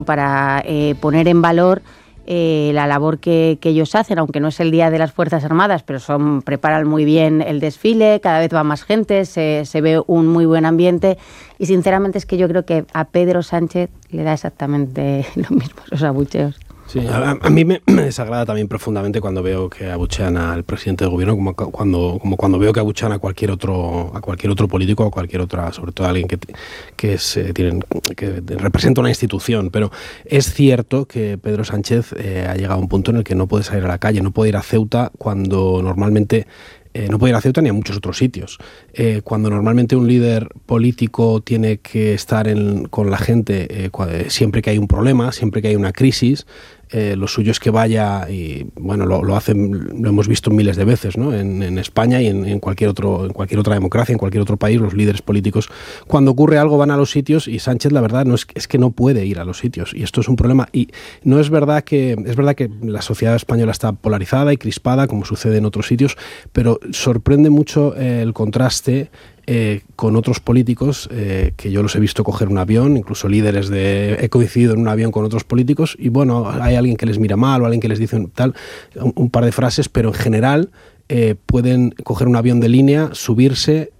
para poner en valor la labor que ellos hacen, aunque no es el Día de las Fuerzas Armadas, pero preparan muy bien el desfile, cada vez va más gente, se ve un muy buen ambiente y sinceramente es que yo creo que a Pedro Sánchez le da exactamente lo mismo, los abucheos. Sí, a mí me desagrada también profundamente cuando veo que abuchean al presidente del gobierno, como cuando veo que abuchean a cualquier otro político, a cualquier otra, sobre todo a alguien que representa una institución. Pero es cierto que Pedro Sánchez ha llegado a un punto en el que no puede salir a la calle, no puede ir a Ceuta cuando normalmente no puede ir a Ceuta ni a muchos otros sitios. Cuando normalmente un líder político tiene que estar con la gente siempre que hay un problema, siempre que hay una crisis, lo suyo es que vaya y bueno, lo hemos visto miles de veces, ¿no? En España y en cualquier otra democracia, en cualquier otro país, los líderes políticos cuando ocurre algo van a los sitios y Sánchez la verdad es que no puede ir a los sitios y esto es un problema y no es verdad que la sociedad española está polarizada y crispada como sucede en otros sitios, pero sorprende mucho el contraste con otros políticos que yo los he visto coger un avión, incluso he coincidido en un avión con otros políticos y bueno, hay alguien que les mira mal o alguien que les dice un par de frases, pero en general pueden coger un avión de línea, subirse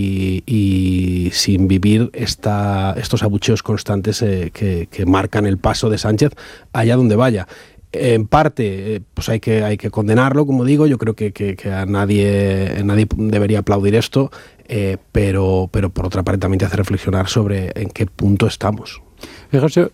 y sin vivir estos abucheos constantes que marcan el paso de Sánchez allá donde vaya. En parte, pues hay que condenarlo, como digo. Yo creo que a nadie debería aplaudir esto, pero por otra parte también te hace reflexionar sobre en qué punto estamos. Fíjate,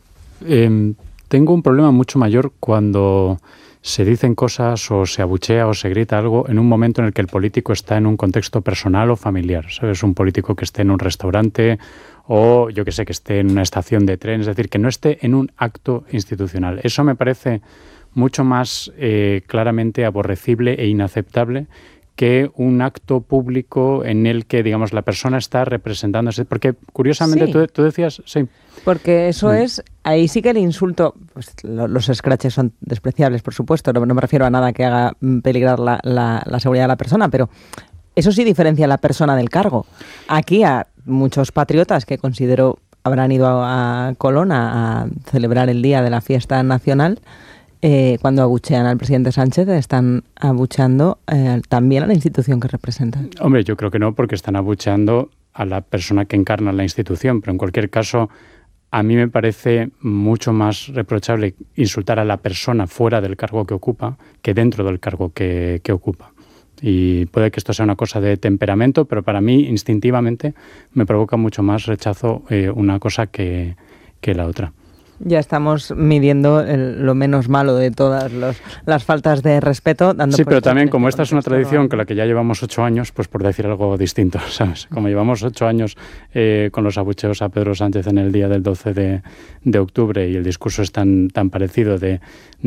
tengo un problema mucho mayor cuando se dicen cosas o se abuchea o se grita algo en un momento en el que el político está en un contexto personal o familiar. ¿Sabes? Un político que esté en un restaurante o yo que sé, que esté en una estación de tren, es decir, que no esté en un acto institucional. Eso me parece mucho más claramente aborrecible e inaceptable que un acto público en el que, digamos, la persona está representándose. Porque, curiosamente, sí. tú decías... Sí. Porque eso es... Ahí sí que el insulto... Pues, los escraches son despreciables, por supuesto. No me refiero a nada que haga peligrar la seguridad de la persona, pero eso sí diferencia a la persona del cargo. Aquí a muchos patriotas que considero habrán ido a Colón a celebrar el día de la fiesta nacional... cuando abuchean al presidente Sánchez, están abucheando también a la institución que representan. Hombre, yo creo que no, porque están abucheando a la persona que encarna la institución, pero en cualquier caso, a mí me parece mucho más reprochable insultar a la persona fuera del cargo que ocupa que dentro del cargo que ocupa. Y puede que esto sea una cosa de temperamento, pero para mí, instintivamente, me provoca mucho más rechazo una cosa que la otra. Ya estamos midiendo lo menos malo de todas las faltas de respeto. Sí, pero también como esta es una tradición con la que ya llevamos 8 años, pues por decir algo distinto, ¿sabes? Como llevamos 8 años con los abucheos a Pedro Sánchez en el día del 12 de octubre y el discurso es tan parecido de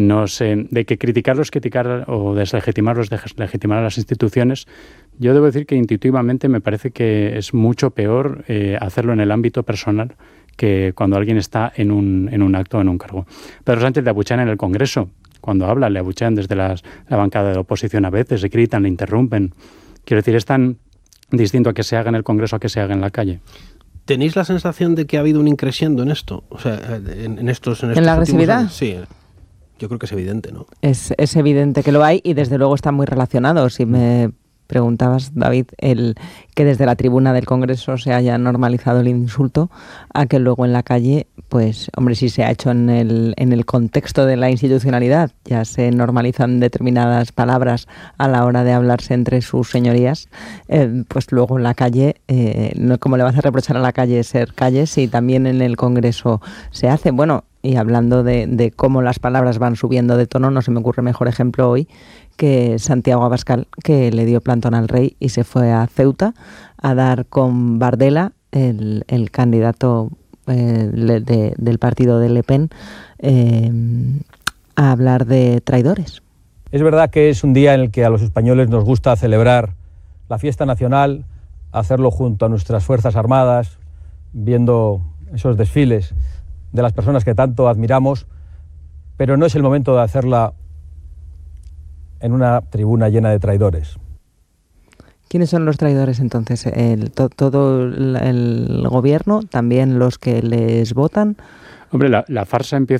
que criticarlos, criticar o deslegitimarlos, deslegitimar a las instituciones, yo debo decir que intuitivamente me parece que es mucho peor hacerlo en el ámbito personal que cuando alguien está en un acto, en un cargo. Pedro Sánchez le abuchean en el Congreso. Cuando habla, le abuchean desde la bancada de la oposición a veces, le gritan, le interrumpen. Quiero decir, es tan distinto a que se haga en el Congreso a que se haga en la calle. ¿Tenéis la sensación de que ha habido un increciendo en esto? O sea, en estos ¿En la agresividad? Años? Sí, yo creo que es evidente, ¿no? Es evidente que lo hay y desde luego están muy relacionados. Si me preguntabas, David, que desde la tribuna del Congreso se haya normalizado el insulto, a que luego en la calle, pues, hombre, si se ha hecho en el contexto de la institucionalidad, ya se normalizan determinadas palabras a la hora de hablarse entre sus señorías, pues luego en la calle, ¿cómo le vas a reprochar a la calle ser calle si también en el Congreso se hace? Bueno, y hablando de cómo las palabras van subiendo de tono, no se me ocurre mejor ejemplo hoy que Santiago Abascal, que le dio plantón al rey y se fue a Ceuta a dar con Bardella, el candidato del partido de Le Pen, a hablar de traidores. Es verdad que es un día en el que a los españoles nos gusta celebrar la fiesta nacional, hacerlo junto a nuestras Fuerzas Armadas, viendo esos desfiles de las personas que tanto admiramos, pero no es el momento de hacerla en una tribuna llena de traidores. ¿Quiénes son los traidores entonces? ¿Todo el gobierno? ¿También los que les votan? Hombre, la farsa empieza